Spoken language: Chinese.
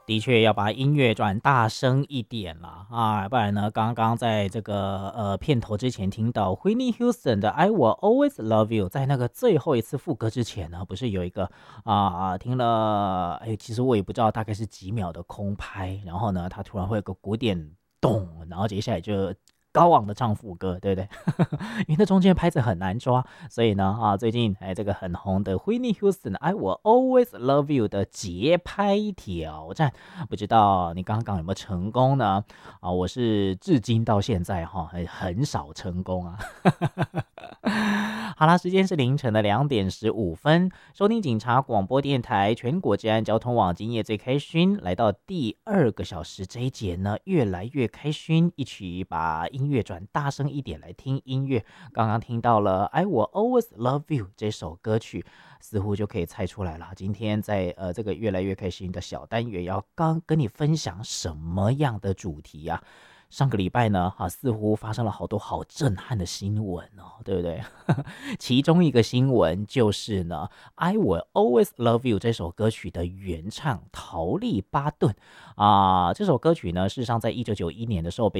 的确要把音乐转大声一点啦啊，不然呢，刚刚在这个片头之前听到 Whitney Houston 的《I Will Always Love You》，在那个最后一次副歌之前呢，不是有一个听了其实我也不知道大概是几秒的空拍，然后呢，它突然会有个鼓点咚，然后接下来就高昂的唱副歌，对不对？因为那中间拍子很难抓，所以呢最近这个很红的 Whitney Houston I Will Always Love You 的节拍挑战，不知道你刚刚有没有成功呢？我是至今到现在很少成功啊。好啦，时间是凌晨的2点15分，收听警察广播电台全国治安交通网，今夜最开勋，来到第2个小时，这一节呢越来越开勋，一起把音乐转大声一点来听音乐。刚刚听到了 I Will Always Love You 这首歌曲，似乎就可以猜出来了，今天在这个越来越开心的小单元要刚跟你分享什么样的主题啊？上个礼拜呢，似乎发生了好多好震撼的新闻哦，对不对？其中一个新闻就是呢，《I Will Always Love You》这首歌曲的原唱陶丽巴顿这首歌曲呢，事实上在1991年的时候被